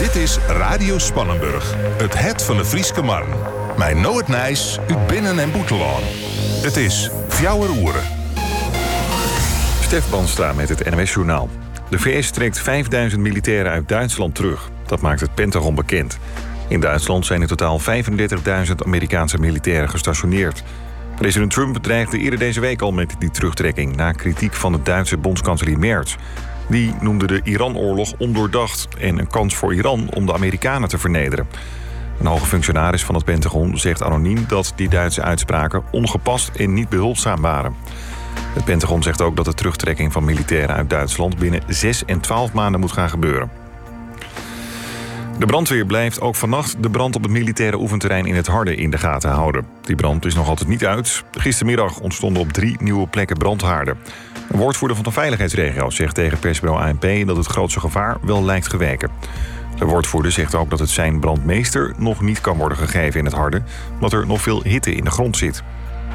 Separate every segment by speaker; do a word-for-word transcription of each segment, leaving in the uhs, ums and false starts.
Speaker 1: Dit is Radio Spannenburg, het het van de Frieske Marn. Mijn Noord Nijs, uit Binnen- en Boetelaan. Het is Fjouwer Oeren.
Speaker 2: Stef Banstra met het N O S-journaal. De V S trekt vijfduizend militairen uit Duitsland terug. Dat maakt het Pentagon bekend. In Duitsland zijn in totaal vijfendertigduizend Amerikaanse militairen gestationeerd. President Trump dreigde eerder deze week al met die terugtrekking na kritiek van de Duitse bondskanselier Merz. Die noemde de Iran-oorlog ondoordacht en een kans voor Iran om de Amerikanen te vernederen. Een hoge functionaris van het Pentagon zegt anoniem dat die Duitse uitspraken ongepast en niet behulpzaam waren. Het Pentagon zegt ook dat de terugtrekking van militairen uit Duitsland binnen zes en twaalf maanden moet gaan gebeuren. De brandweer blijft ook vannacht de brand op het militaire oefenterrein in het Harde in de gaten houden. Die brand is nog altijd niet uit. Gistermiddag ontstonden op drie nieuwe plekken brandhaarden. Een woordvoerder van de veiligheidsregio zegt tegen persbureau A N P dat het grootste gevaar wel lijkt geweken. De woordvoerder zegt ook dat het sein brandmeester nog niet kan worden gegeven in het Harde, omdat er nog veel hitte in de grond zit.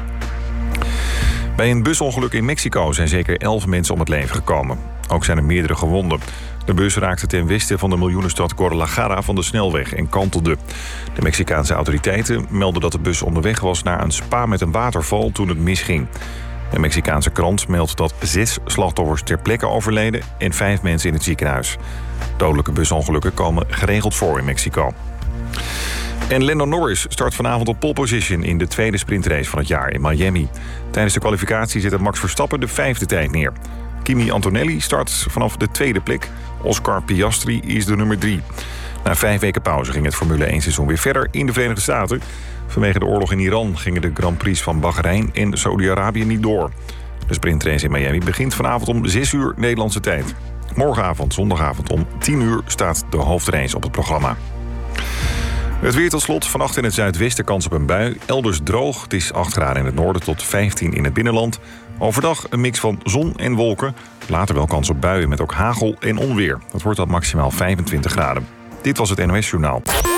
Speaker 2: Bij een busongeluk in Mexico zijn zeker elf mensen om het leven gekomen. Ook zijn er meerdere gewonden. De bus raakte ten westen van de miljoenenstad Guadalajara van de snelweg en kantelde. De Mexicaanse autoriteiten melden dat de bus onderweg was naar een spa met een waterval toen het misging. Een Mexicaanse krant meldt dat zes slachtoffers ter plekke overleden en vijf mensen in het ziekenhuis. Dodelijke busongelukken komen geregeld voor in Mexico. En Lando Norris start vanavond op pole position in de tweede sprintrace van het jaar in Miami. Tijdens de kwalificatie zette Max Verstappen de vijfde tijd neer. Kimi Antonelli start vanaf de tweede plek. Oscar Piastri is de nummer drie. Na vijf weken pauze ging het Formule één seizoen weer verder in de Verenigde Staten. Vanwege de oorlog in Iran gingen de Grand Prix van Bahrein en Saudi-Arabië niet door. De sprintrace in Miami begint vanavond om zes uur Nederlandse tijd. Morgenavond, zondagavond om tien uur staat de hoofdrace op het programma. Het weer tot slot. Vannacht in het zuidwesten kans op een bui. Elders droog. Het is acht graden in het noorden tot vijftien in het binnenland. Overdag een mix van zon en wolken. Later wel kans op buien met ook hagel en onweer. Dat wordt dan maximaal vijfentwintig graden. Dit was het N O S-journaal.